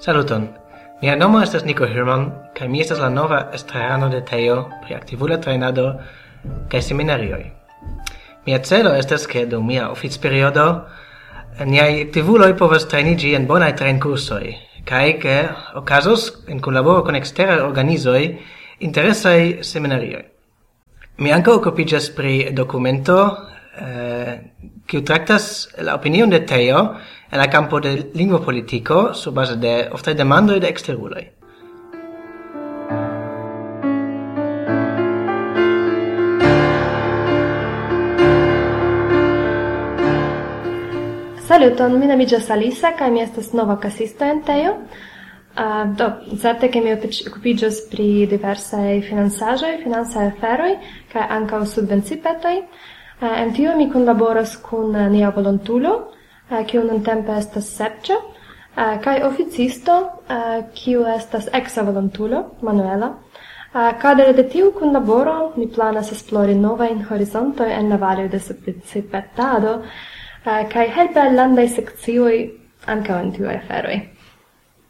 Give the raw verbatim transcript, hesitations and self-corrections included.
Saluton. Mia nomo estas Nico Hirman, kaj mi estas la nova estrarano de Teo pri aktivula trejnado kaj seminarioj. Mia celo estas ke dum mia oficperiodo niaj aktivuloj povas trejniĝi en bonaj trejnkursoj, kaj ke okazos en kunlaboro kun eksteraj organizoj interesaj seminarioj. Mi ankaŭ okupiĝas pri dokumento eh, kiu traktas la opinion de Teo en la campo de lingvopolitiko sur base de oftaj demandoj de eksteruloj. Saluton, mi nomiĝas Alisa kaj mi estas nova kasisto en Teo. Uh, do, certe ke mi okupiĝos pri diversaj financaĵoj, financaj aferoj kaj ankaŭ subvencipetoj. Uh, en tio mi kunlaboras kun uh, nia volontulo, uh, kiu nuntempe estas Sergio, uh, kaj oficisto, uh, kiu estas eksa volontulo, Manuela. Uh, Kadre de tiu kunlaboro mi planas esplori novajn horizontojn en la valio de subvencipetado, uh, kaj helpe al landaj sekcioj ankaŭ en tiuj aferoj.